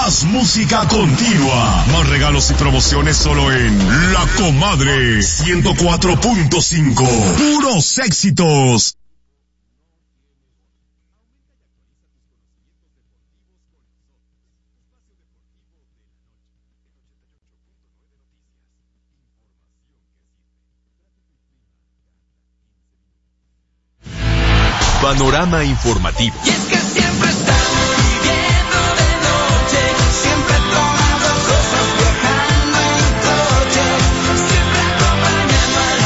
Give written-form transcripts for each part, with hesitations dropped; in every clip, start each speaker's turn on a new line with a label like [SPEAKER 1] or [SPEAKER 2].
[SPEAKER 1] Más música continua. Más regalos y promociones solo en La Comadre 104.5. Puros éxitos.
[SPEAKER 2] Panorama informativo.
[SPEAKER 3] Y es que siempre estamos viviendo de noche, siempre tomando cosas, viajando en coche, siempre acompañando a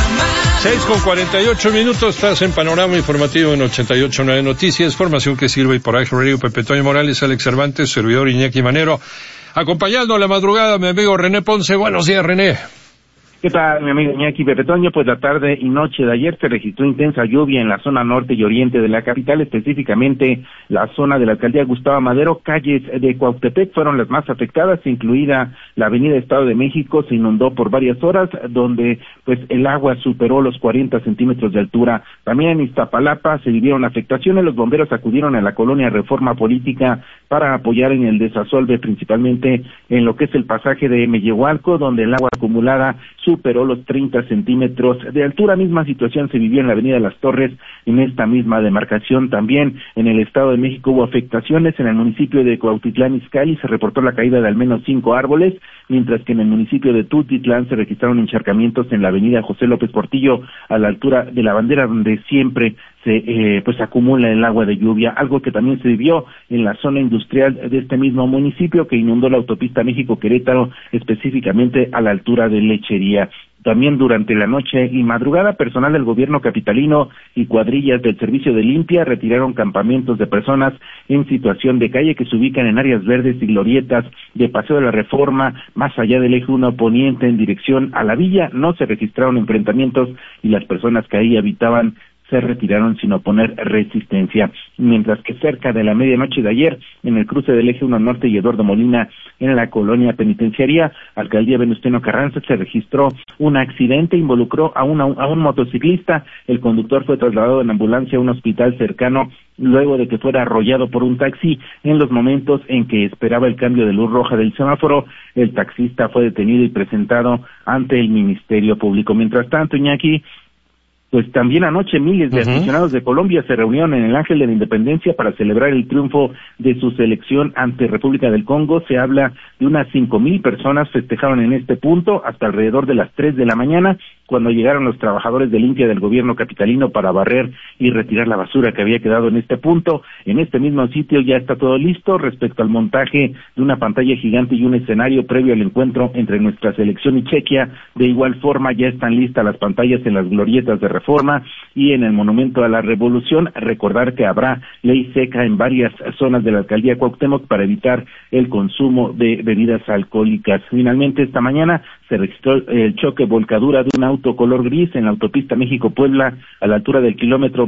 [SPEAKER 3] la mar.
[SPEAKER 4] 6:48, estás en Panorama Informativo en 88.9 Noticias, información que sirve por Action Radio. Pepe Toño Morales, Alex Cervantes, servidor Iñaki Manero, acompañando a la madrugada mi amigo René Ponce. Buenos días, René.
[SPEAKER 5] ¿Qué tal, mi amigo Iñaki Pepe Toño? Pues la tarde y noche de ayer se registró intensa lluvia en la zona norte y oriente de la capital, específicamente la zona de la alcaldía Gustavo Madero. Calles de Cuautepec fueron las más afectadas, incluida la avenida Estado de México, se inundó por varias horas, donde pues el agua superó los 40 centímetros de altura. También en Iztapalapa se vivieron afectaciones, los bomberos acudieron a la colonia Reforma Política para apoyar en el desasolve, principalmente en lo que es el pasaje de Mellehualco, donde el agua acumulada superó los 30 centímetros de altura. Misma situación se vivió en la avenida Las Torres, en esta misma demarcación. También en el Estado de México hubo afectaciones. En el municipio de Cuautitlán Izcalli se reportó la caída de al menos 5 árboles, mientras que en el municipio de Tultitlán se registraron encharcamientos en la avenida José López Portillo, a la altura de la bandera, donde siempre se acumula el agua de lluvia, algo que también se vivió en la zona industrial de este mismo municipio, que inundó la autopista México-Querétaro, específicamente a la altura de Lechería. También durante la noche y madrugada, personal del gobierno capitalino y cuadrillas del servicio de limpia retiraron campamentos de personas en situación de calle que se ubican en áreas verdes y glorietas de Paseo de la Reforma, más allá del eje 1 poniente en dirección a la villa. No se registraron enfrentamientos y las personas que ahí habitaban se retiraron sin oponer resistencia, mientras que cerca de la medianoche de ayer, en el cruce del eje 1 Norte y Eduardo Molina, en la colonia penitenciaria, alcaldía Venustiano Carranza, se registró un accidente, involucró a un motociclista. El conductor fue trasladado en ambulancia a un hospital cercano luego de que fuera arrollado por un taxi. En los momentos en que esperaba el cambio de luz roja del semáforo, el taxista fue detenido y presentado ante el Ministerio Público. Mientras tanto, Iñaki, pues también anoche miles de aficionados de Colombia se reunieron en el Ángel de la Independencia para celebrar el triunfo de su selección ante República del Congo. Se habla de unas 5,000 personas festejaron en este punto hasta alrededor de las 3 de la mañana, cuando llegaron los trabajadores de limpia del gobierno capitalino para barrer y retirar la basura que había quedado en este punto. En este mismo sitio ya está todo listo respecto al montaje de una pantalla gigante y un escenario previo al encuentro entre nuestra selección y Chequia. De igual forma ya están listas las pantallas en las glorietas de Reforma y en el Monumento a la Revolución. Recordar que habrá ley seca en varias zonas de la alcaldía Cuauhtémoc para evitar el consumo de bebidas alcohólicas. Finalmente, esta mañana se registró el choque volcadura de un auto color gris en la autopista México-Puebla a la altura del kilómetro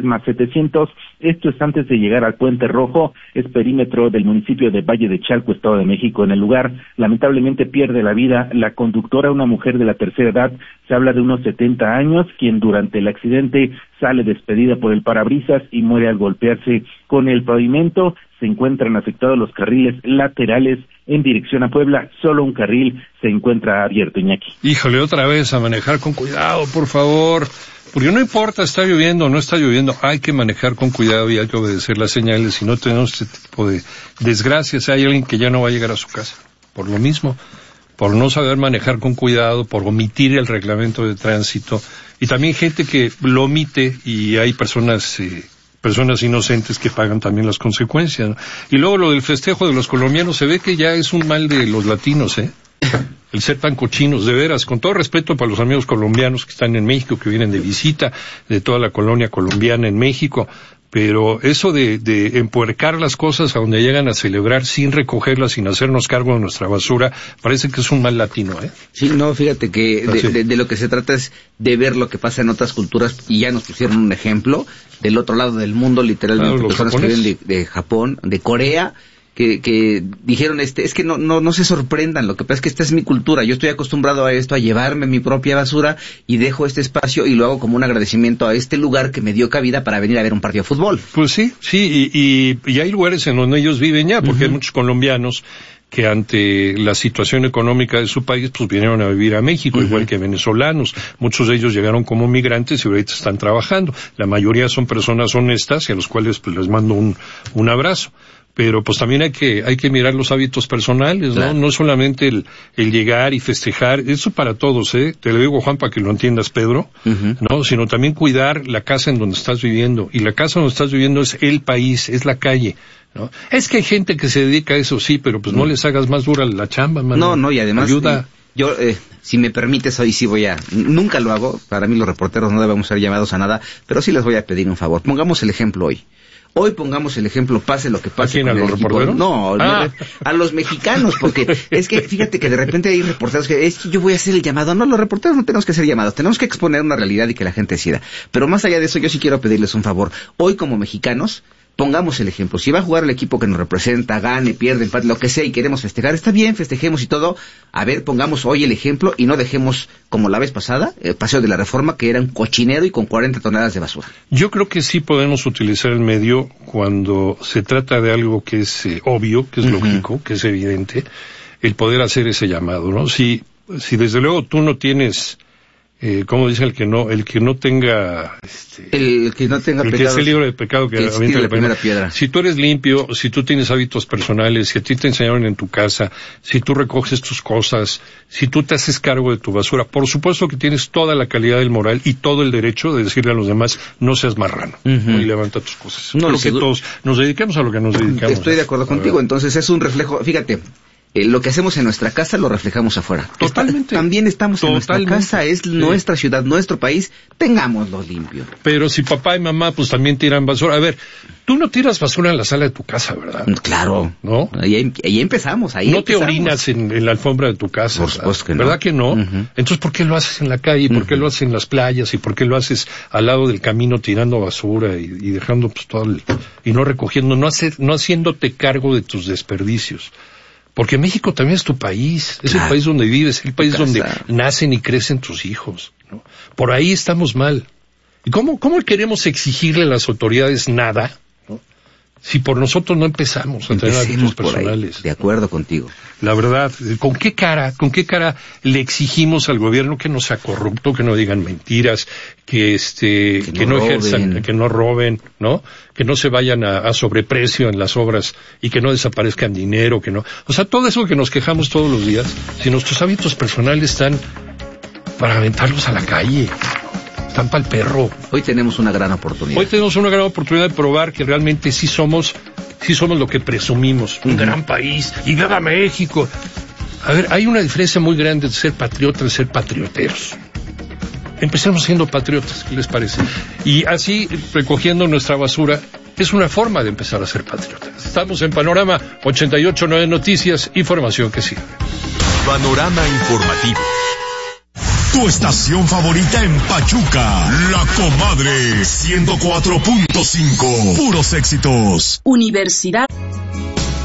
[SPEAKER 5] 23+700. Esto es antes de llegar al Puente Rojo, es perímetro del municipio de Valle de Chalco, Estado de México. En el lugar, lamentablemente pierde la vida la conductora, una mujer de la tercera edad, se habla de unos 70 años, quien durante el accidente sale despedida por el parabrisas y muere al golpearse con el pavimento. Se encuentran afectados los carriles laterales en dirección a Puebla, solo un carril se encuentra abierto, Iñaki.
[SPEAKER 4] Híjole, otra vez a manejar con cuidado, por favor, porque no importa, está lloviendo o no está lloviendo, hay que manejar con cuidado y hay que obedecer las señales, si no tenemos este tipo de desgracias. Hay alguien que ya no va a llegar a su casa, por lo mismo, por no saber manejar con cuidado, por omitir el reglamento de tránsito, y también gente que lo omite y hay personas inocentes que pagan también las consecuencias, ¿no? Y luego lo del festejo de los colombianos, se ve que ya es un mal de los latinos, el ser tan cochinos, de veras, con todo respeto para los amigos colombianos que están en México, que vienen de visita, de toda la colonia colombiana en México, pero eso de empuercar las cosas a donde llegan a celebrar sin recogerlas, sin hacernos cargo de nuestra basura, parece que es un mal latino,
[SPEAKER 6] Sí, no, fíjate que de lo que se trata es de ver lo que pasa en otras culturas, y ya nos pusieron un ejemplo del otro lado del mundo, literalmente, personas que vienen de Japón, de Corea, que dijeron, es que no se sorprendan, lo que pasa es que esta es mi cultura, yo estoy acostumbrado a esto, a llevarme mi propia basura y dejo este espacio y lo hago como un agradecimiento a este lugar que me dio cabida para venir a ver un partido de fútbol.
[SPEAKER 4] Pues sí, y hay lugares en donde ellos viven ya, porque hay muchos colombianos que ante la situación económica de su país, pues vinieron a vivir a México, igual que venezolanos. Muchos de ellos llegaron como migrantes y ahorita están trabajando. La mayoría son personas honestas y a los cuales pues les mando un abrazo. Pero pues también hay que mirar los hábitos personales, ¿no? Claro. No solamente el llegar y festejar, eso para todos, te lo digo, Juan, para que lo entiendas, Pedro, ¿no? Sino también cuidar la casa en donde estás viviendo. Y la casa donde estás viviendo es el país, es la calle, ¿no? Es que hay gente que se dedica a eso, sí, pero pues no les hagas más dura la chamba, mano.
[SPEAKER 6] No, y además
[SPEAKER 4] ayuda.
[SPEAKER 6] Yo, si me permites, hoy sí nunca lo hago, para mí los reporteros no debemos ser llamados a nada, pero sí les voy a pedir un favor. Pongamos el ejemplo hoy. Hoy pongamos el ejemplo, pase lo que pase.
[SPEAKER 4] ¿A quién, a los reporteros?
[SPEAKER 6] No, a los mexicanos, porque es que fíjate que de repente hay reporteros que es que yo voy a hacer el llamado. No, los reporteros no tenemos que hacer llamados, tenemos que exponer una realidad y que la gente decida. Pero más allá de eso, yo sí quiero pedirles un favor. Hoy como mexicanos, pongamos el ejemplo. Si va a jugar el equipo que nos representa, gane, pierde, empate, lo que sea, y queremos festejar, está bien, festejemos y todo. A ver, pongamos hoy el ejemplo y no dejemos, como la vez pasada, el Paseo de la Reforma, que era un cochinero y con 40 toneladas de basura.
[SPEAKER 4] Yo creo que sí podemos utilizar el medio cuando se trata de algo que es obvio, que es lógico, que es evidente, el poder hacer ese llamado, ¿no? Si desde luego tú no tienes... como dice el que no tenga
[SPEAKER 6] el que no tenga
[SPEAKER 4] el
[SPEAKER 6] pecados,
[SPEAKER 4] que esté libre de pecado que aviente la primera
[SPEAKER 6] piedra.
[SPEAKER 4] Si tú eres limpio, si tú tienes hábitos personales, si a ti te enseñaron en tu casa, si tú recoges tus cosas, si tú te haces cargo de tu basura, por supuesto que tienes toda la calidad del moral y todo el derecho de decirle a los demás no seas marrano, ¿no? Y levanta tus cosas. No, creo que todos nos dediquemos a lo que nos dedicamos.
[SPEAKER 6] Estoy de acuerdo contigo. Entonces es un reflejo, fíjate. Lo que hacemos en nuestra casa lo reflejamos afuera.
[SPEAKER 4] Totalmente.
[SPEAKER 6] También estamos en nuestra casa, es nuestra ciudad, nuestro país, tengámoslo limpio.
[SPEAKER 4] Pero si papá y mamá pues también tiran basura. A ver, tú no tiras basura en la sala de tu casa, ¿verdad?
[SPEAKER 6] Claro.
[SPEAKER 4] ¿No?
[SPEAKER 6] Ahí empezamos,
[SPEAKER 4] No te orinas en la alfombra de tu casa.
[SPEAKER 6] Por supuesto que no.
[SPEAKER 4] ¿Verdad que no? Entonces, ¿por qué lo haces en la calle? ¿Por qué lo haces en las playas? ¿Y por qué lo haces al lado del camino tirando basura y dejando pues todo y no recogiendo, no haciéndote cargo de tus desperdicios? Porque México también es tu país, es el país donde vives, es el país donde nacen y crecen tus hijos, ¿no? Por ahí estamos mal. ¿Y cómo queremos exigirle a las autoridades nada, ¿no? Si por nosotros no empezamos a tener hábitos personales?
[SPEAKER 6] De acuerdo contigo.
[SPEAKER 4] La verdad, ¿con qué cara le exigimos al gobierno que no sea corrupto, que no digan mentiras, que no ejerzan, que no roben, ¿no? Que no se vayan a sobreprecio en las obras y que no desaparezcan dinero, que no... O sea, todo eso que nos quejamos todos los días, si nuestros hábitos personales están para aventarlos a la calle, están para el perro.
[SPEAKER 6] Hoy tenemos una gran oportunidad.
[SPEAKER 4] Hoy tenemos una gran oportunidad de probar que realmente sí somos lo que presumimos, un gran país, y viva México. A ver, hay una diferencia muy grande de ser patriotas y ser patrioteros. Empecemos siendo patriotas, ¿qué les parece? Y así, recogiendo nuestra basura, es una forma de empezar a ser patriotas. Estamos en Panorama 88.9 Noticias, información que sirve.
[SPEAKER 1] Panorama informativo. Tu estación favorita en Pachuca, La Comadre 104.5. Puros éxitos.
[SPEAKER 2] Universidad